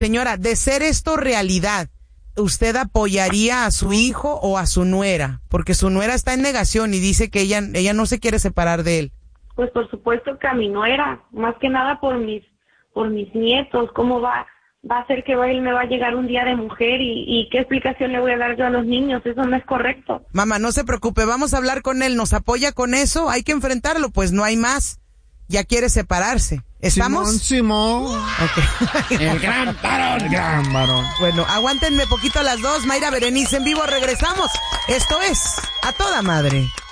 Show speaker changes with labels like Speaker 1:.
Speaker 1: Señora, de ser esto realidad, ¿usted apoyaría a su hijo o a su nuera? Porque su nuera está en negación y dice que ella no se quiere separar de él.
Speaker 2: Pues por supuesto que a mi nuera, más que nada por mis nietos. ¿Cómo va a ser que él me va a llegar un día de mujer y qué explicación le voy a dar yo a los niños? Eso no es correcto.
Speaker 1: Mamá, no se preocupe, vamos a hablar con él, ¿nos apoya con eso? Hay que enfrentarlo, pues no hay más. Ya quiere separarse. ¿Estamos?
Speaker 3: Simón.
Speaker 1: Okay.
Speaker 3: El gran varón.
Speaker 1: Bueno, aguántenme poquito a las 2, Mayra Berenice en vivo, regresamos. Esto es A Toda Madre.